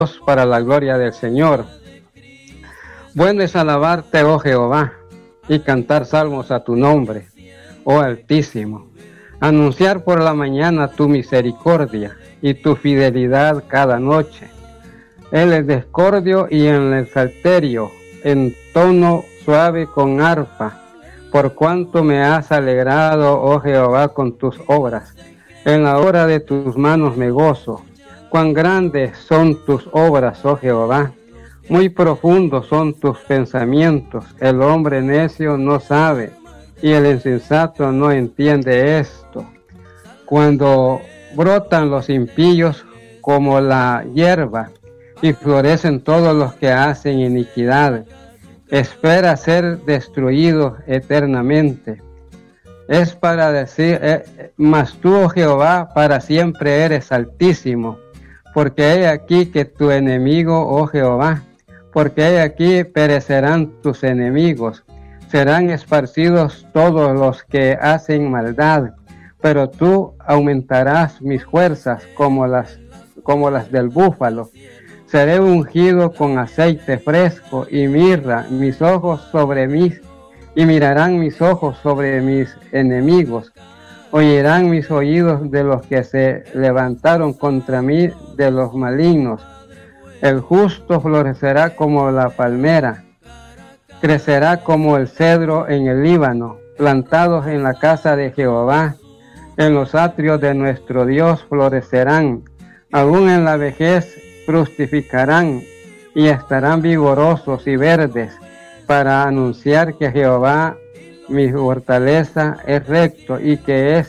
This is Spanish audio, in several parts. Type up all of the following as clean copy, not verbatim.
para la gloria del Señor. Bueno es alabarte, oh Jehová, y cantar salmos a tu nombre, oh Altísimo. Anunciar por la mañana tu misericordia y tu fidelidad cada noche. En el discordio y en el salterio, en tono suave con arpa, por cuanto me has alegrado, oh Jehová, con tus obras. En la obra de tus manos me gozo. Cuán grandes son tus obras, oh Jehová. Muy profundos son tus pensamientos. El hombre necio no sabe, y el insensato no entiende esto. Cuando brotan los impíos como la hierba, y florecen todos los que hacen iniquidad, espera ser destruido eternamente. Es para decir, mas tú, oh Jehová, para siempre eres altísimo, porque he aquí que tu enemigo, oh Jehová, porque he aquí perecerán tus enemigos, serán esparcidos todos los que hacen maldad, pero tú aumentarás mis fuerzas como las del búfalo. Seré ungido con aceite fresco y mirra, mis ojos sobre mí, y mirarán mis ojos sobre mis enemigos. Oirán mis oídos de los que se levantaron contra mí, de los malignos. El justo florecerá como la palmera, crecerá como el cedro en el Líbano, plantados en la casa de Jehová. En los atrios de nuestro Dios florecerán, aún en la vejez fructificarán y estarán vigorosos y verdes, para anunciar que Jehová mi fortaleza es recto y que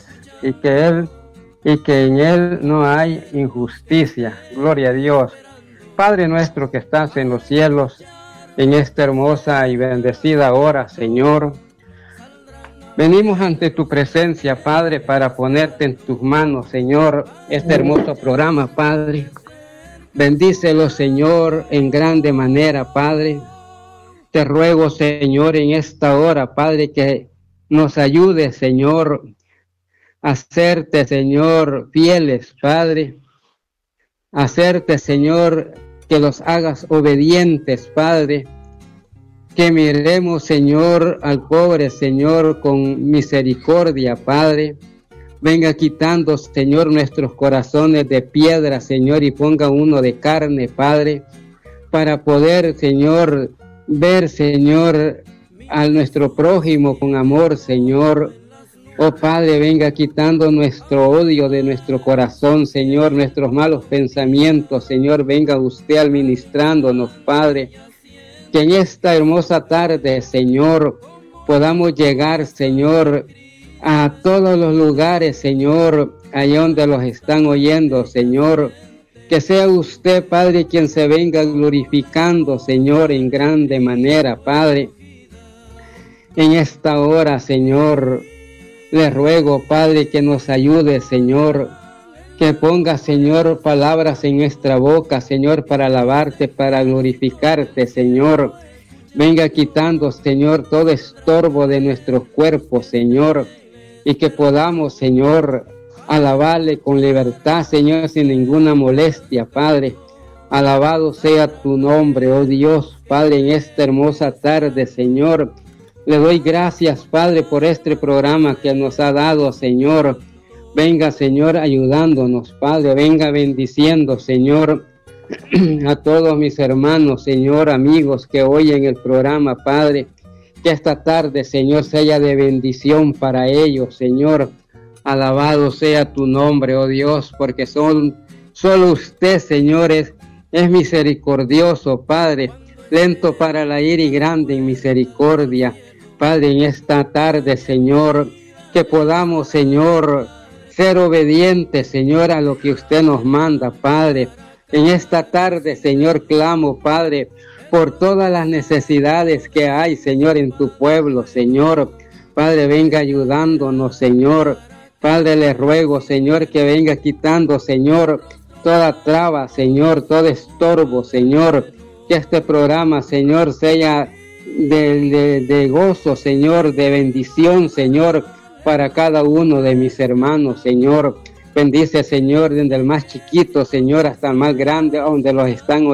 en él no hay injusticia. Gloria a Dios. Padre nuestro que estás en los cielos, en esta hermosa y bendecida hora, Señor, venimos ante tu presencia, Padre, para ponerte en tus manos, Señor, este hermoso programa, Padre. Bendícelo, Señor, en grande manera, Padre. Te ruego, Señor, en esta hora, Padre, que nos ayude, Señor, a hacerte, Señor, fieles, Padre. A hacerte, Señor, que los hagas obedientes, Padre. Que miremos, Señor, al pobre, Señor, con misericordia, Padre. Venga quitando, Señor, nuestros corazones de piedra, Señor, y ponga uno de carne, Padre, para poder, Señor, ver, Señor, a nuestro prójimo con amor, Señor. Oh Padre, venga quitando nuestro odio de nuestro corazón, Señor, nuestros malos pensamientos, Señor, venga usted administrándonos, Padre. Que en esta hermosa tarde, Señor, podamos llegar, Señor, a todos los lugares, Señor, allá donde los están oyendo, Señor. Que sea usted, Padre, quien se venga glorificando, Señor, en grande manera, Padre. En esta hora, Señor, le ruego, Padre, que nos ayude, Señor. Que ponga, Señor, palabras en nuestra boca, Señor, para alabarte, para glorificarte, Señor. Venga quitando, Señor, todo estorbo de nuestros cuerpos, Señor. Y que podamos, Señor, alabarle con libertad, Señor, sin ninguna molestia, Padre. Alabado sea tu nombre, oh Dios, Padre, en esta hermosa tarde, Señor. Le doy gracias, Padre, por este programa que nos ha dado, Señor. Venga, Señor, ayudándonos, Padre. Venga bendiciendo, Señor, a todos mis hermanos, Señor, amigos que oyen el programa, Padre. Que esta tarde, Señor, sea de bendición para ellos, Señor. Alabado sea tu nombre, oh Dios, porque solo usted, Señor, es misericordioso, Padre, lento para la ira y grande en misericordia. Padre, en esta tarde, Señor, que podamos, Señor, ser obedientes, Señor, a lo que usted nos manda, Padre. En esta tarde, Señor, clamo, Padre, por todas las necesidades que hay, Señor, en tu pueblo, Señor. Padre, venga ayudándonos, Señor. Padre, le ruego, Señor, que venga quitando, Señor, toda traba, Señor, todo estorbo, Señor. Que este programa, Señor, sea de gozo, Señor, de bendición, Señor, para cada uno de mis hermanos, Señor. Bendice, Señor, desde el más chiquito, Señor, hasta el más grande, donde los están